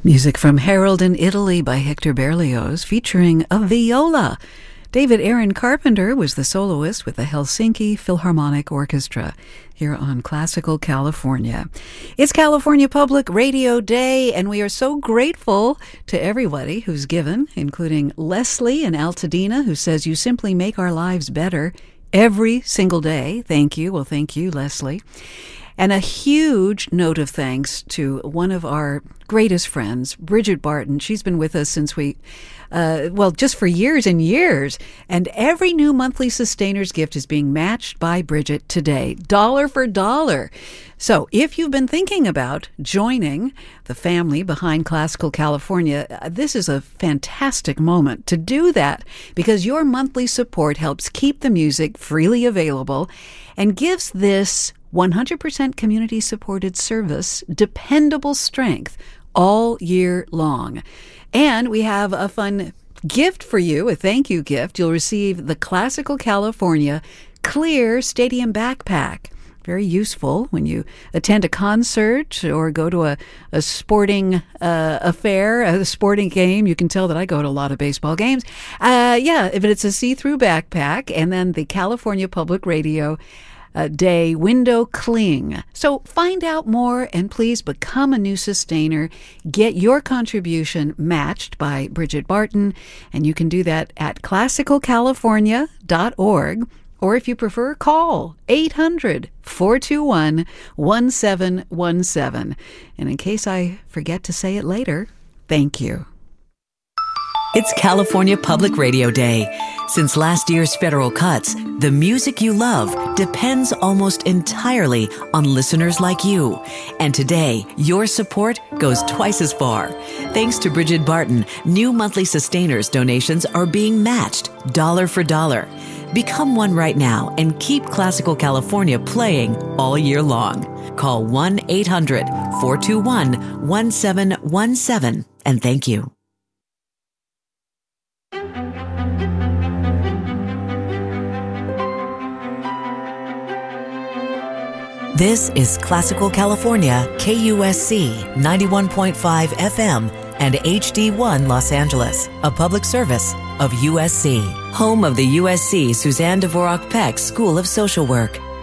Music from Harold in Italy by Hector Berlioz, featuring a viola. David Aaron Carpenter was the soloist with the Helsinki Philharmonic Orchestra here on Classical California. It's California Public Radio Day, and we are so grateful to everybody who's given, including Leslie in Altadena, who says, "You simply make our lives better every single day." Thank you. Well, thank you, Leslie. And a huge note of thanks to one of our greatest friends, Bridget Barton. She's been with us since just for years and years. And every new monthly Sustainers gift is being matched by Bridget today, dollar for dollar. So if you've been thinking about joining the family behind Classical California, this is a fantastic moment to do that, because your monthly support helps keep the music freely available and gives this 100% community-supported service dependable strength all year long. And we have a fun gift for you, a thank you gift. You'll receive the Classical California Clear Stadium Backpack. Very useful when you attend a concert or go to a sporting affair, a sporting game. You can tell that I go to a lot of baseball games. If it's a see-through backpack, and then the California Public Radio Day window cling. So find out more and please become a new sustainer. Get your contribution matched by Bridget Barton, and you can do that at classicalcalifornia.org. Or if you prefer, call 800-421-1717. And in case I forget to say it later, thank you. It's California Public Radio Day. Since last year's federal cuts, the music you love depends almost entirely on listeners like you. And today, your support goes twice as far. Thanks to Bridget Barton, new monthly Sustainers donations are being matched dollar for dollar. Become one right now and keep Classical California playing all year long. Call 1-800-421-1717 and thank you. This is Classical California, KUSC 91.5 FM and HD1 Los Angeles, a public service of USC, home of the USC Suzanne Dvorak Peck School of Social Work.